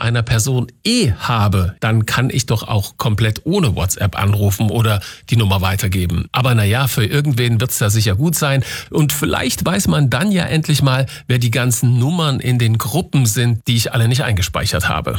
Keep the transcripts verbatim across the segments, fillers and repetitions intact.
einer Person eh habe, dann kann ich doch auch komplett ohne WhatsApp anrufen oder die Nummer weitergeben. Aber naja, für irgendwen wird's da sicher gut sein. Und vielleicht weiß man dann ja endlich mal, wer die ganzen Nummern in den Gruppen sind, die ich alle nicht eingespeichert habe.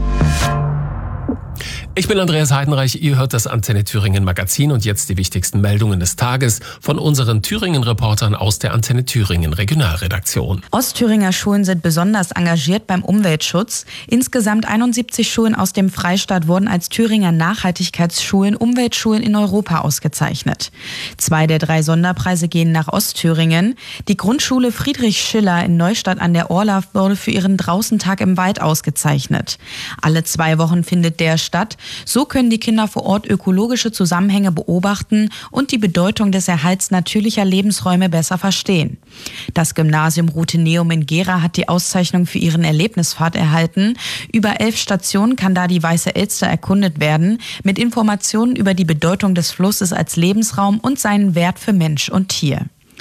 Ich bin Andreas Heidenreich, ihr hört das Antenne Thüringen Magazin und jetzt die wichtigsten Meldungen des Tages von unseren Thüringen-Reportern aus der Antenne Thüringen Regionalredaktion. Ostthüringer Schulen sind besonders engagiert beim Umweltschutz. Insgesamt einundsiebzig Schulen aus dem Freistaat wurden als Thüringer Nachhaltigkeitsschulen, Umweltschulen in Europa ausgezeichnet. Zwei der drei Sonderpreise gehen nach Ostthüringen. Die Grundschule Friedrich Schiller in Neustadt an der Orla wurde für ihren Draußentag im Wald ausgezeichnet. Alle zwei Wochen findet der statt. So können die Kinder vor Ort ökologische Zusammenhänge beobachten und die Bedeutung des Erhalts natürlicher Lebensräume besser verstehen. Das Gymnasium Rutheneum in Gera hat die Auszeichnung für ihren Erlebnispfad erhalten. Über elf Stationen kann da die Weiße Elster erkundet werden, mit Informationen über die Bedeutung des Flusses als Lebensraum und seinen Wert für Mensch und Tier.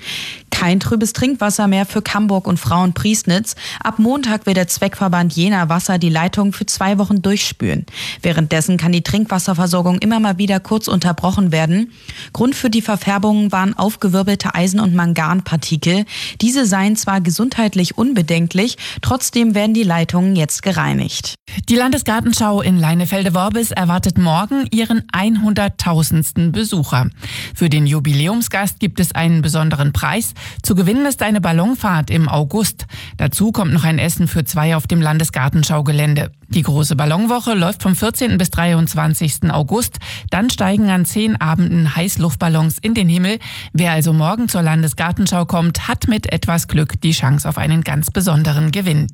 Kein trübes Trinkwasser mehr für Camburg und Frauen-Priesnitz. Ab Montag wird der Zweckverband Jena Wasser die Leitung für zwei Wochen durchspülen. Währenddessen kann die Trinkwasserversorgung immer mal wieder kurz unterbrochen werden. Grund für die Verfärbungen waren aufgewirbelte Eisen- und Manganpartikel. Diese seien zwar gesundheitlich unbedenklich, trotzdem werden die Leitungen jetzt gereinigt. Die Landesgartenschau in Leinefelde-Worbis erwartet morgen ihren hunderttausendsten Besucher. Für den Jubiläumsgast gibt es einen besonderen Preis. Zu gewinnen ist eine Ballonfahrt im August. Dazu kommt noch ein Essen für zwei auf dem Landesgartenschaugelände. Die große Ballonwoche läuft vom vierzehnten bis dreiundzwanzigsten August. Dann steigen an zehn Abenden Heißluftballons in den Himmel. Wer also morgen zur Landesgartenschau kommt, hat mit etwas Glück die Chance auf einen ganz besonderen Gewinn.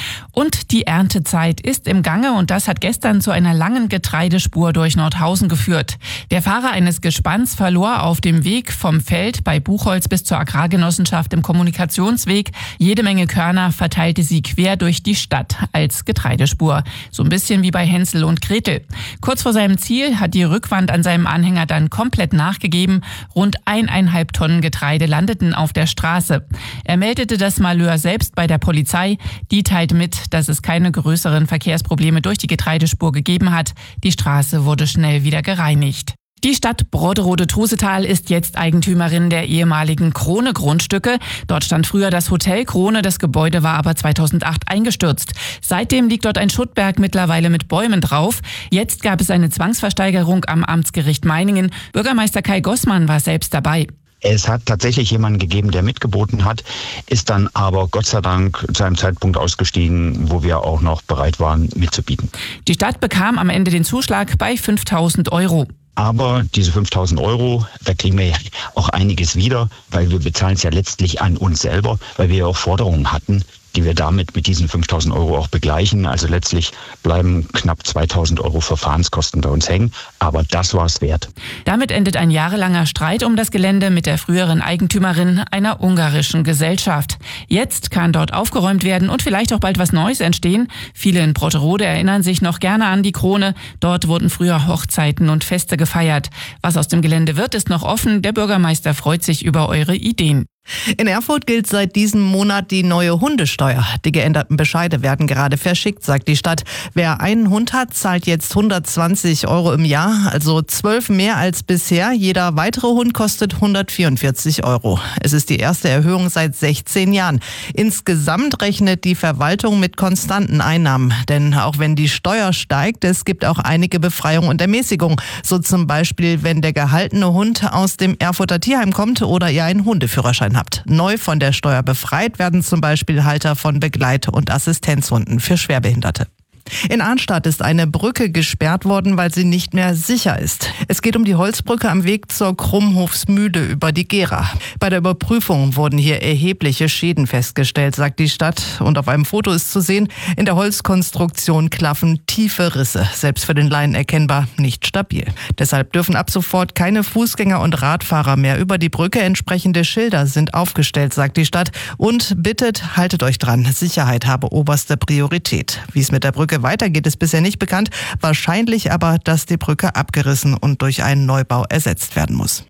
Und die Erntezeit ist im Gange und das hat gestern zu einer langen Getreidespur durch Nordhausen geführt. Der Fahrer eines Gespanns verlor auf dem Weg vom Feld bei Buchholz bis zur Agrargenossenschaft im Kommunikationsweg jede Menge Körner, verteilte sie quer durch die Stadt als Getreidespur. So ein bisschen wie bei Hänsel und Gretel. Kurz vor seinem Ziel hat die Rückwand an seinem Anhänger dann komplett nachgegeben. Rund eineinhalb Tonnen Getreide landeten auf der Straße. Er meldete das Malheur selbst bei der Polizei. Die teilte mit, dass es keine größeren Verkehrsprobleme durch die Getreidespur gegeben hat. Die Straße wurde schnell wieder gereinigt. Die Stadt Brodderode-Trusetal ist jetzt Eigentümerin der ehemaligen Krone-Grundstücke. Dort stand früher das Hotel Krone, das Gebäude war aber zweitausendacht eingestürzt. Seitdem liegt dort ein Schuttberg mittlerweile mit Bäumen drauf. Jetzt gab es eine Zwangsversteigerung am Amtsgericht Meiningen. Bürgermeister Kai Gossmann war selbst dabei. Es hat tatsächlich jemanden gegeben, der mitgeboten hat, ist dann aber Gott sei Dank zu einem Zeitpunkt ausgestiegen, wo wir auch noch bereit waren, mitzubieten. Die Stadt bekam am Ende den Zuschlag bei fünftausend Euro. Aber diese fünftausend Euro, da kriegen wir ja auch einiges wieder, weil wir bezahlen es ja letztlich an uns selber, weil wir ja auch Forderungen hatten, die wir damit mit diesen fünftausend Euro auch begleichen. Also letztlich bleiben knapp zweitausend Euro Verfahrenskosten bei uns hängen. Aber das war es wert. Damit endet ein jahrelanger Streit um das Gelände mit der früheren Eigentümerin einer ungarischen Gesellschaft. Jetzt kann dort aufgeräumt werden und vielleicht auch bald was Neues entstehen. Viele in Brodderode erinnern sich noch gerne an die Krone. Dort wurden früher Hochzeiten und Feste gefeiert. Was aus dem Gelände wird, ist noch offen. Der Bürgermeister freut sich über eure Ideen. In Erfurt gilt seit diesem Monat die neue Hundesteuer. Die geänderten Bescheide werden gerade verschickt, sagt die Stadt. Wer einen Hund hat, zahlt jetzt hundertzwanzig Euro im Jahr, also zwölf mehr als bisher. Jeder weitere Hund kostet hundertvierundvierzig Euro. Es ist die erste Erhöhung seit sechzehn Jahren. Insgesamt rechnet die Verwaltung mit konstanten Einnahmen. Denn auch wenn die Steuer steigt, es gibt auch einige Befreiungen und Ermäßigungen. So zum Beispiel, wenn der gehaltene Hund aus dem Erfurter Tierheim kommt oder ihr einen Hundeführerschein habt. Neu von der Steuer befreit werden zum Beispiel Halter von Begleit- und Assistenzhunden für Schwerbehinderte. In Arnstadt ist eine Brücke gesperrt worden, weil sie nicht mehr sicher ist. Es geht um die Holzbrücke am Weg zur Krummhofsmühle über die Gera. Bei der Überprüfung wurden hier erhebliche Schäden festgestellt, sagt die Stadt. Und auf einem Foto ist zu sehen, in der Holzkonstruktion klaffen tiefe Risse. Selbst für den Laien erkennbar nicht stabil. Deshalb dürfen ab sofort keine Fußgänger und Radfahrer mehr über die Brücke. Entsprechende Schilder sind aufgestellt, sagt die Stadt. Und bittet, haltet euch dran. Sicherheit habe oberste Priorität. Wie es mit der Brücke weitergeht, ist bisher nicht bekannt. Wahrscheinlich aber, dass die Brücke abgerissen und durch einen Neubau ersetzt werden muss.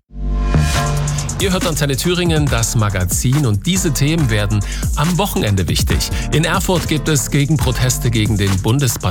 Ihr hört Antenne Thüringen, das Magazin, und diese Themen werden am Wochenende wichtig. In Erfurt gibt es Gegenproteste gegen den Bundespartei.